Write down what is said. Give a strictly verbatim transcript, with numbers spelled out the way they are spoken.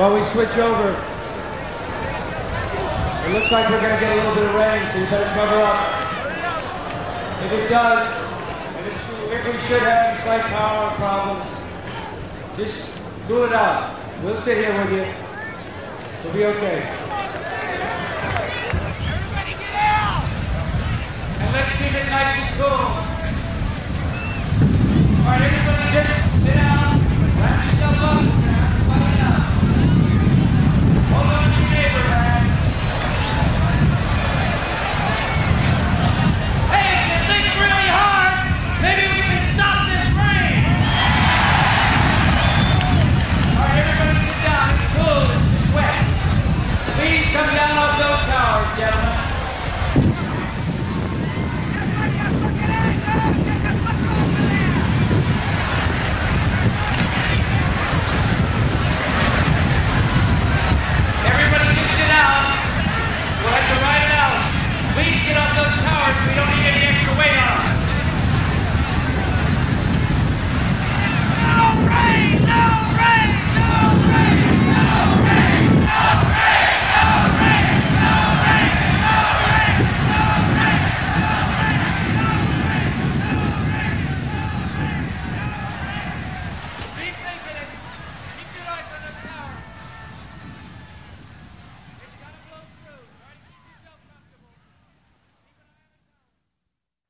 while we switch over. It looks like we're going to get a little bit of rain, so you better cover up. If it does, if, it should, if we should have any slight power problem, just cool it out. We'll sit here with you. We'll be okay. Everybody get out! And let's keep it nice and cool. All right, everybody just sit down, wrap yourself up.